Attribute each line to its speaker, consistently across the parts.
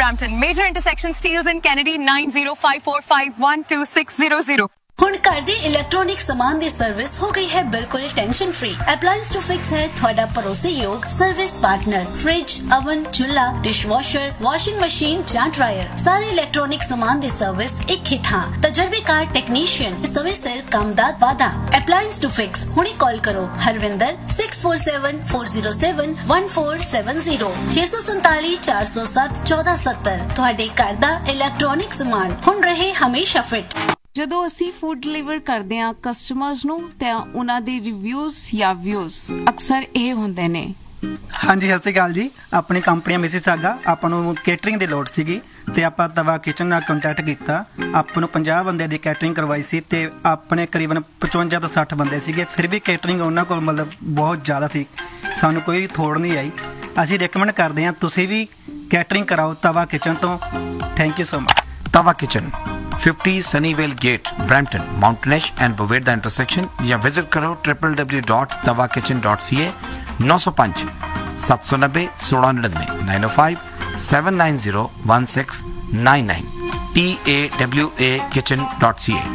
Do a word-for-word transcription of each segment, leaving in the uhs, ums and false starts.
Speaker 1: Brampton. Major intersection Steeles and Kennedy nine zero five four five one two six zero zero.
Speaker 2: ਹੁਣ ਘਰ ਦੇ electronic ਸਮਾਨ ਦੀ service ਹੋ ਗਈ ਹੈ ਬਿਲਕੁਲ ਟੈਨਸ਼ਨ ਫ੍ਰੀ। ਅਪਲਾਈਅੰਸ ਟੂ ਫਿਕਸ ਹੈ ਤੁਹਾਡਾ ਭਰੋਸੇਯੋਗ ਸਰਵਿਸ ਪਾਰਟਨਰ। ਫ੍ਰਿਜ, ਓਵਨ, ਚੁੱਲ੍ਹਾ, ਡਿਸ਼ਵਾਸ਼ਰ, ਵਾਸ਼ਿੰਗ ਮਸ਼ੀਨ ਜਾਂ ਡਰਾਇਰ, ਸਾਰੇ ਇਲੈਕਟ੍ਰੋਨਿਕ ਸਮਾਨ ਦੀ ਸਰਵਿਸ ਇੱਕ ਹੀ ਥਾਂ। ਤਜਰਬੇਕਾਰ ਟੈਕਨੀਸ਼ੀਅਨ, ਸਮੇਂ ਸਿਰ ਕੰਮ ਦਾ ਵਾਅਦਾ। ਅਪਲਾਈਅੰਸ ਟੂ ਫਿਕਸ ਹੁਣੇ ਕਾਲ ਕਰੋ Harvinder six four seven four zero seven one four seven zero ਛੇ ਸੌ ਸੰਤਾਲੀ ਚਾਰ ਸੌ ਸੱਤ ਚੌਦਾਂ ਸੱਤਰ। ਤੁਹਾਡੇ ਘਰ ਦਾ ਇਲੈਕਟ੍ਰੋਨਿਕ ਸਮਾਨ ਹੁਣ ਰਹੇ ਹਮੇਸ਼ਾ ਫਿੱਟ।
Speaker 3: ਜਦੋਂ ਅਸੀਂ ਫੂਡ ਡਿਲੀਵਰ ਕਰਦੇ ਹਾਂ ਕਸਟਮਰਸ ਨੂੰ ਤਾਂ ਉਹਨਾਂ ਦੇ ਰਿਵਿਊਜ਼ ਜਾਂ ਵਿਊਜ਼ ਅਕਸਰ ਇਹ ਹੁੰਦੇ ਨੇ।
Speaker 4: ਹਾਂਜੀ ਸਤਿ ਸ਼੍ਰੀ ਅਕਾਲ ਜੀ, ਆਪਣੀ ਕੰਪਨੀ ਮਿਸਿਸਾਗਾ ਆਪਾਂ ਨੂੰ ਕੇਟਰਿੰਗ ਦੀ ਲੋੜ ਸੀਗੀ ਤੇ ਆਪਾਂ ਤਵਾ ਕਿਚਨ ਨਾਲ ਕੰਟੈਕਟ ਕੀਤਾ। ਆਪਾਂ ਨੂੰ ਪੰਜਾਹ ਬੰਦਿਆਂ ਦੀ ਕੇਟਰਿੰਗ ਕਰਵਾਈ ਸੀ ਤੇ ਆਪਣੇ ਕਰੀਬਨ ਪਚਵੰਜਾ ਤੋਂ ਸੱਠ ਬੰਦੇ ਸੀਗੇ। ਫਿਰ ਵੀ ਕੇਟਰਿੰਗ ਉਹਨਾਂ ਕੋਲ ਮਤਲਬ ਬਹੁਤ ਜ਼ਿਆਦਾ ਸੀ, ਸਾਨੂੰ ਕੋਈ ਥੋੜ ਨਹੀਂ ਆਈ। ਅਸੀਂ ਰეკਮੈਂਡ ਕਰਦੇ ਹਾਂ ਤੁਸੀਂ ਵੀ ਕੇਟਰਿੰਗ ਕਰਾਓ ਤਵਾ ਕਿਚਨ ਤੋਂ। Thank you so much.
Speaker 5: Tava Kitchen, fifty Sunnyvale Gate, Brampton, Mountain Ash and Boveda intersection या visit करो w w w dot tava kitchen dot c a nine zero five seven nine zero sixteen ninety nine zero five seven nine zero one six nine nine t a w a kitchen dot c a।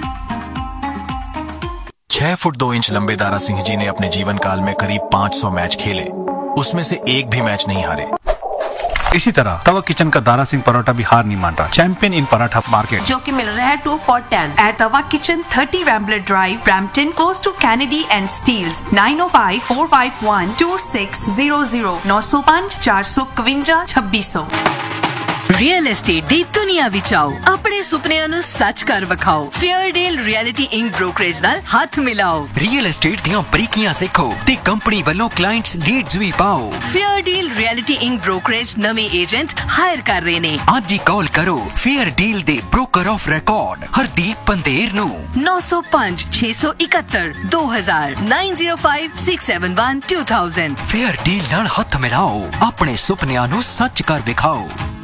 Speaker 6: छह foot दो inch लंबे दारा सिंह जी ने अपने जीवन काल में करीब पाँच सौ मैच खेले, उसमें से एक भी मैच नहीं हारे।
Speaker 7: इसी तरह तवा किचन का दारा सिंह पराठा भी हार नहीं मान रहा। चैंपियन इन पराठा मार्केट
Speaker 8: जो कि मिल रहा है two for ten at Tava Kitchen, thirty Rambler Drive, Brampton, close to Kennedy and Steeles, nine oh five four five one two six zero zero nine oh five four five one six zero six।
Speaker 9: Real estate ਦੀ ਦੁਨੀਆ ਵਿੱਚ ਆਓ, ਆਪਣੇ ਸੁਪਨਿਆਂ ਨੂੰ ਸੱਚ ਕਰ ਵਿਖਾਓ। ਫੇਅਰਡੇਲ reality ink brokerage ਨਾਲ ਹੱਥ ਮਿਲਾਓ।
Speaker 10: ਰੀਅਲ ਐਸਟੇਟ ਦੀਆਂ ਬਰੀਕੀਆਂ ਸਿੱਖੋ ਤੇ ਕੰਪਨੀ ਵੱਲੋਂ ਕਲਾਇੰਟਸ ਲੀਡਸ ਵੀ ਪਾਓ।
Speaker 9: ਫੇਅਰਡੇਲ ਰਿਐਲਿਟੀ ਇੰਕ ਬ੍ਰੋਕਰੇਜ ਨਵੇਂ ਏਜੰਟ ਹਾਇਰ ਕਰ ਰਹੇ ਨੇ।
Speaker 10: ਅੱਜ ਹੀ ਕਾਲ ਕਰੋ ਫੇਅਰਡੇਲ ਦੇ broker of record Hardeep Pander ਨੂੰ
Speaker 9: ਨੌ ਸੌ ਪੰਜ ਛੇ ਸੌ ਇਕਹੱਤਰ ਦੋ ਹਜ਼ਾਰ nine zero five six seven one two thousand।
Speaker 10: ਫੇਅਰਡੇਲ ਨਾਲ ਹੱਥ ਮਿਲਾਓ, ਆਪਣੇ ਸੁਪਨਿਆਂ ਨੂੰ ਸੱਚ ਕਰ ਵਿਖਾਓ।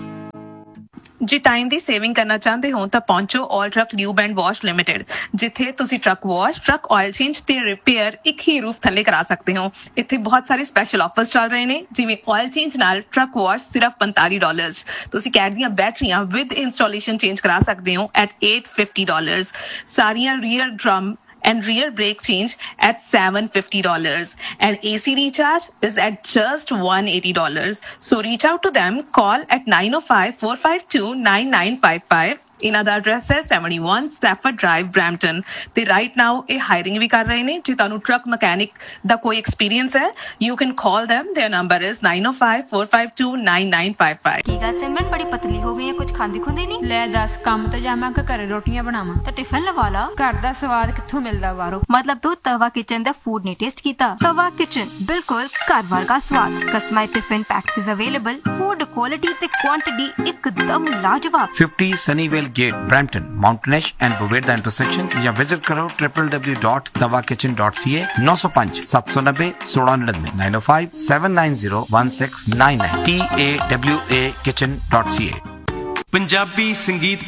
Speaker 11: ਜੇ ਟਾਈਮ ਦੀ ਸੇਵਿੰਗ ਕਰਨਾ ਚਾਹੁੰਦੇ ਹੋ ਤਾਂ ਪਹੁੰਚੋ ਆਲ truck lube and wash limited, ਜਿੱਥੇ ਤੁਸੀਂ truck wash, truck oil change ਤੇ ਰਿਪੇਅਰ ਇੱਕ ਹੀ ਰੂਫ ਥੱਲੇ ਕਰਾ ਸਕਦੇ ਹੋ। ਇੱਥੇ ਬਹੁਤ ਸਾਰੇ ਸਪੈਸ਼ਲ ਆਫਰਸ ਚੱਲ ਰਹੇ ਨੇ, ਜਿਵੇਂ ਆਇਲ ਚੇਂਜ ਨਾਲ ਟਰੱਕ ਵਾਸ਼ ਸਿਰਫ ਪੰਤਾਲੀ ਡਾਲਰਸ। ਤੁਸੀਂ ਕੈਟ ਦੀਆਂ ਬੈਟਰੀਆਂ ਵਿਦ ਇੰਸਟਾਲੇਸ਼ਨ ਚੇਂਜ ਕਰਾ ਸਕਦੇ ਹੋ ਐਟ eight fifty dollars। ਸਾਰੀਆਂ rear drum and rear brake change at seven fifty dollars, and A C recharge is at just one eighty dollars. So reach out to them, call at nine oh five four five two nine nine five five। ਇਹਨਾਂ ਦਾ address ਹੈ seventy-one Stafford Drive, Brampton, ਤੇ right now ਇਹ hiring ਵੀ ਕਰ ਰਹੇ ਨੇ। ਜੇ ਤੁਹਾਨੂੰ truck mechanic ਦਾ ਕੋਈ ਐਕਸਪੀਰੀਅੰਸ ਹੈ, you can call them, their number is nine oh five four five two nine nine five five।
Speaker 12: ਕੀ ਗੱਲ ਸਿਮਰਨ ਬੜੀ ਪਤਲੀ ਹੋ ਗਈ ਹੈ, ਕੁਝ ਖਾਂਦੀ ਖੁੰਦੀ ਨਹੀਂ? ਲੈ ਦੱਸ, ਕੰਮ ਤੇ ਜਾਵਾਂ ਕਿ ਘਰੇ ਰੋਟੀਆਂ ਬਣਾਵਾਂ ਤਾਂ ਟਿਫਨ ਲਵਾ ਲਾ। ਘਰ ਦਾ ਸਵਾਦ ਕਿੱਥੋਂ ਮਿਲਦਾ ਬਾਹਰੋਂ? ਮਤਲਬ ਤੂੰ ਤਵਾ ਕਿਚਨ ਦਾ ਫੂਡ ਨਹੀਂ ਟੇਸਟ ਕੀਤਾ? ਤਵਾ ਕਿਚਨ ਬਿਲਕੁਲ ਘਰ ਵਰਗਾ ਸਵਾਦ। Customised tiffin packages available, food quality ਤੇ ਕੁਆਂਟੀਟੀ ਇੱਕਦਮ ਲਾਜਵਾਬ।
Speaker 5: fifty Sunnyvale Gate, Brampton, Mountain Ash and Boveda intersection या visit करो w w w dot tava kitchen dot c a nine oh five seven nine zero sixteen ninety nine oh five seven nine zero one six nine nine t a w a kitchen dot c a।
Speaker 13: Punjabi ਸੰਗੀਤ